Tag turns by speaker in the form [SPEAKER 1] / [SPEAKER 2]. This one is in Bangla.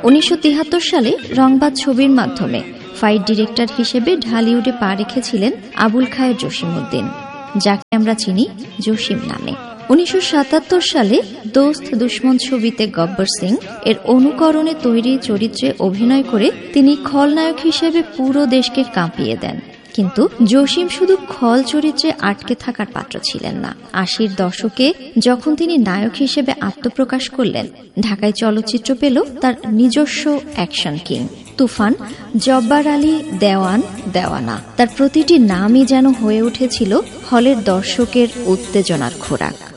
[SPEAKER 1] 1973 সালে রংবাজ ছবির মাধ্যমে ফাইট ডিরেক্টর হিসেবে ঢালিউডে পা রেখেছিলেন আবুল খায়ের জসিমউদ্দিন, যাকে আমরা চিনি জসিম নামে। 1977 সালে দোস্ত দুশমন ছবিতে গব্বর সিং এর অনুকরণে তৈরি চরিত্রে অভিনয় করে তিনি খলনায়ক হিসেবে পুরো দেশকে কাঁপিয়ে দেন। কিন্তু জসিম শুধু খল চরিত্রে আটকে থাকার পাত্র ছিলেন না। 80-র দশকে যখন তিনি নায়ক হিসেবে আত্মপ্রকাশ করলেন, ঢাকায় চলচ্চিত্র পেল তার নিজস্ব অ্যাকশন কিং। তুফান, জব্বার আলী, দেওয়ান, দেওয়ানা, তার প্রতিটি নামই যেন হয়ে উঠেছিল হলের দর্শকের উত্তেজনার খোরাক।